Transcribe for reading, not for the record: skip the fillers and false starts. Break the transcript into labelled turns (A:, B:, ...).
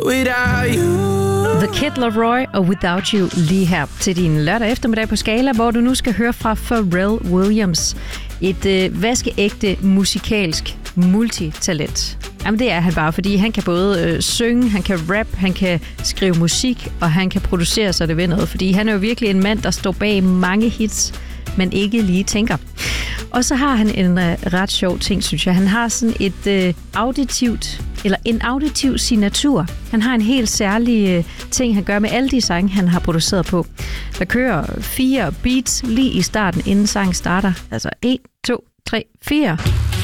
A: Without you.
B: The Kid Laroi og Without You lige her til din lørdag eftermiddag på Skala, hvor du nu skal høre fra Pharrell Williams. Et vaskeægte musikalsk multitalent. Jamen det er han bare, fordi han kan både synge, han kan rap, han kan skrive musik, og han kan producere sig det ved noget. Fordi han er jo virkelig en mand, der står bag mange hits, men ikke lige tænker. Og så har han en ret sjov ting, synes jeg. Han har sådan et en auditiv signatur. Han har en helt særlig ting, han gør med alle de sange, han har produceret på. Der kører 4 beats lige i starten, inden sangen starter. Altså 1, 2, 3, 4.